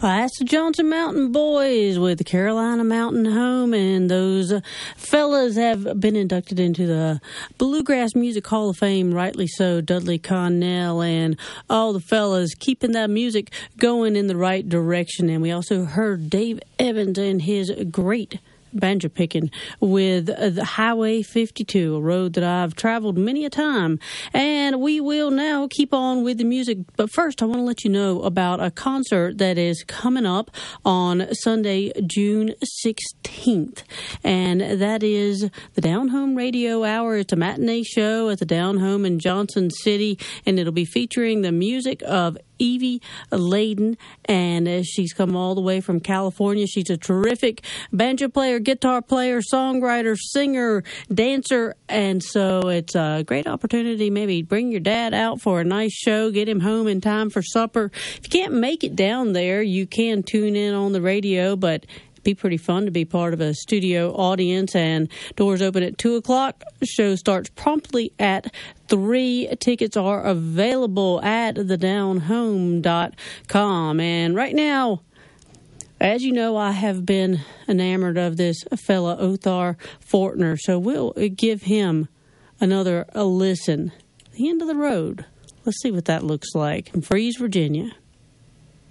That's the Johnson Mountain Boys with the Carolina Mountain Home, and those fellas have been inducted into the Bluegrass Music Hall of Fame, rightly so. Dudley Connell and all the fellas keeping that music going in the right direction. And we also heard Dave Evans and his great banjo picking with the Highway 52, a road that I've traveled many a time. And we will now keep on with the music. But first, I want to let you know about a concert that is coming up on Sunday, June 16th. And that is the Down Home Radio Hour. It's a matinee show at the Down Home in Johnson City, and it'll be featuring the music of Evie Layden, and she's come all the way from California. She's a terrific banjo player, guitar player, songwriter, singer, dancer, and so it's a great opportunity. Maybe bring your dad out for a nice show, get him home in time for supper. If you can't make it down there, you can tune in on the radio, but be pretty fun to be part of a studio audience. And doors open at 2 o'clock. Show starts promptly at 3. Tickets are available at thedownhome.com. And right now, as you know, I have been enamored of this fella, Othar Fortner. So we'll give him another listen. The End of the Road. Let's see what that looks like in Freeze, Virginia.